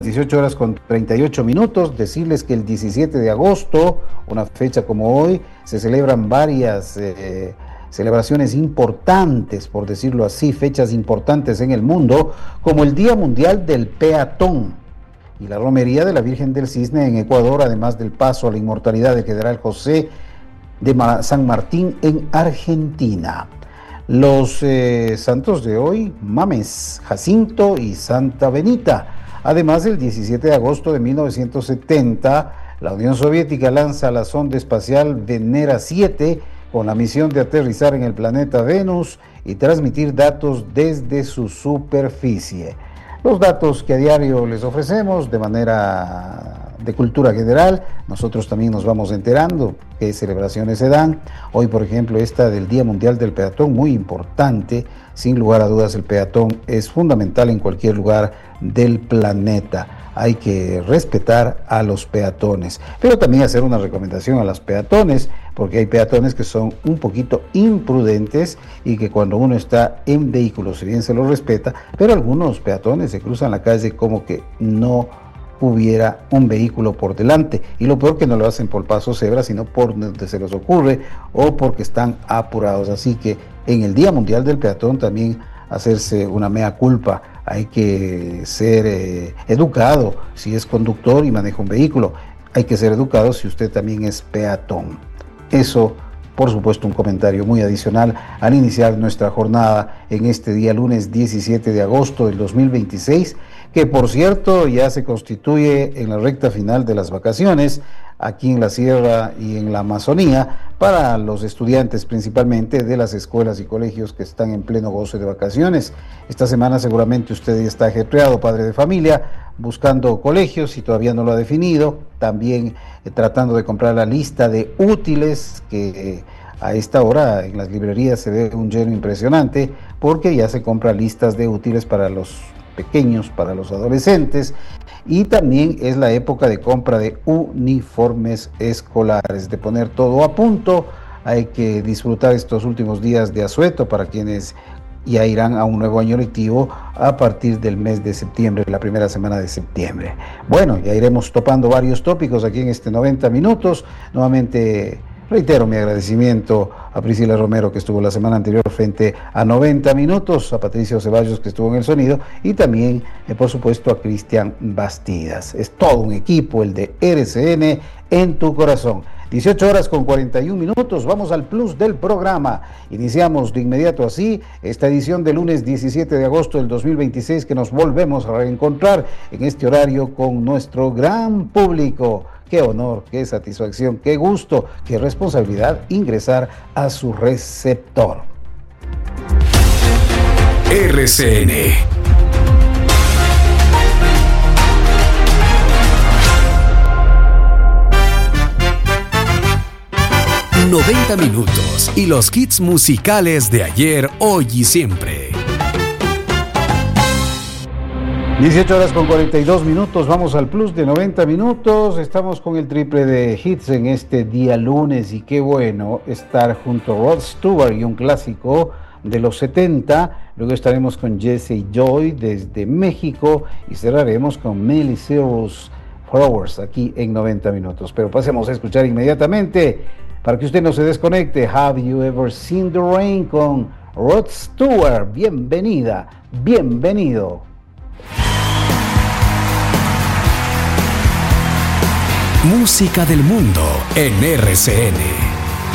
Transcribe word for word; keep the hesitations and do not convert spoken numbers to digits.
dieciocho horas con treinta y ocho minutos, decirles que el diecisiete de agosto, una fecha como hoy, se celebran varias eh, celebraciones importantes, por decirlo así, fechas importantes en el mundo, como el Día Mundial del Peatón y la Romería de la Virgen del Cisne en Ecuador, además del paso a la inmortalidad de General José de San Martín en Argentina. Los eh, santos de hoy, Mames, Jacinto y Santa Benita. Además, el diecisiete de agosto de mil novecientos setenta, la Unión Soviética lanza la sonda espacial Venera siete con la misión de aterrizar en el planeta Venus y transmitir datos desde su superficie. Los datos que a diario les ofrecemos de manera de cultura general, nosotros también nos vamos enterando qué celebraciones se dan. Hoy, por ejemplo, esta del Día Mundial del Peatón, muy importante. Sin lugar a dudas, el peatón es fundamental en cualquier lugar del planeta. Hay que respetar a los peatones, pero también hacer una recomendación a los peatones, porque hay peatones que son un poquito imprudentes y que cuando uno está en vehículo, si bien se los respeta, pero algunos peatones se cruzan la calle como que no hubiera un vehículo por delante, y lo peor que no lo hacen por paso cebra, sino por donde se les ocurre o porque están apurados. Así que en el Día Mundial del Peatón también hacerse una mea culpa. Hay que ser eh, educado si es conductor y maneja un vehículo. Hay que ser educado si usted también es peatón. Eso, por supuesto, un comentario muy adicional al iniciar nuestra jornada en este día lunes diecisiete de agosto del dos mil veintiséis, que por cierto ya se constituye en la recta final de las vacaciones aquí en la Sierra y en la Amazonía para los estudiantes principalmente de las escuelas y colegios que están en pleno goce de vacaciones. Esta semana seguramente usted ya está ajetreado, padre de familia, buscando colegios si todavía no lo ha definido, también eh, tratando de comprar la lista de útiles que eh, a esta hora en las librerías se ve un lleno impresionante porque ya se compran listas de útiles para los pequeños, para los adolescentes, y también es la época de compra de uniformes escolares, de poner todo a punto. Hay que disfrutar estos últimos días de asueto para quienes ya irán a un nuevo año lectivo a partir del mes de septiembre, la primera semana de septiembre. Bueno, ya iremos topando varios tópicos aquí en este noventa minutos. Nuevamente reitero mi agradecimiento a Priscila Romero, que estuvo la semana anterior frente a noventa minutos, a Patricio Ceballos, que estuvo en el sonido, y también, eh, por supuesto, a Cristian Bastidas. Es todo un equipo, el de R C N en tu corazón. dieciocho horas con cuarenta y un minutos, vamos al plus del programa. Iniciamos de inmediato así esta edición de lunes diecisiete de agosto del dos mil veintiséis, que nos volvemos a reencontrar en este horario con nuestro gran público. Qué honor, qué satisfacción, qué gusto, qué responsabilidad ingresar a su receptor. R C N. noventa minutos y los hits musicales de ayer, hoy y siempre. dieciocho horas con cuarenta y dos minutos, vamos al plus de noventa minutos. Estamos con el triple de hits en este día lunes y qué bueno estar junto a Rod Stewart y un clásico de los setenta. Luego estaremos con Jesse Joy desde México y cerraremos con Miley Cyrus Flowers aquí en noventa minutos. Pero pasemos a escuchar inmediatamente, para que usted no se desconecte, Have You Ever Seen the Rain con Rod Stewart. Bienvenida, bienvenido. Música del mundo en R C N.